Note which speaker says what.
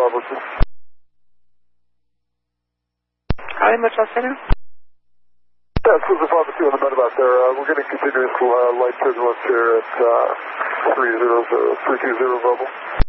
Speaker 1: Bravo 2.
Speaker 2: Hi, Mitchell Center.
Speaker 1: Yeah, this is the Bravo 2 on the medevac there. We're getting continuous light turbulence here at 320 Bravo.